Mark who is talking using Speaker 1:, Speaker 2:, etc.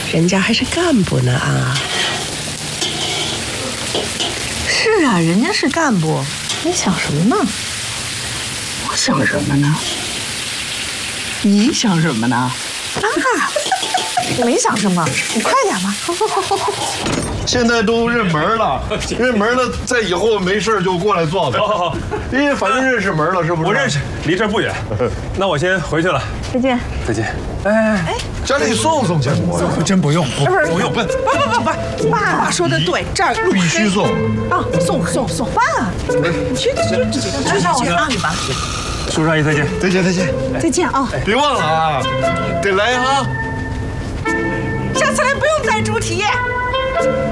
Speaker 1: 人家还是干部呢啊。
Speaker 2: 是啊，人家是干部，你想什么呢？
Speaker 3: 我想什么呢？你想什么呢？
Speaker 2: 啊，我没想什么，你快点吧。好。
Speaker 4: 现在都认门了，认门了，在以后没事就过来坐呗。
Speaker 5: 好，
Speaker 4: 因为反正认识门了，是不是？
Speaker 5: 我认识，离这儿不远。那我先回去了。
Speaker 2: 再见。
Speaker 5: 再见。哎，
Speaker 4: 家里送建国，
Speaker 5: 真不用，不用。
Speaker 2: 不，爸说的对，这儿
Speaker 4: 必须送
Speaker 2: 啊，送爸，你去让你吧。
Speaker 5: 叔叔阿姨再见。
Speaker 2: 再见啊！
Speaker 4: 别忘了啊，得来哈。
Speaker 2: 下次来不用带猪蹄。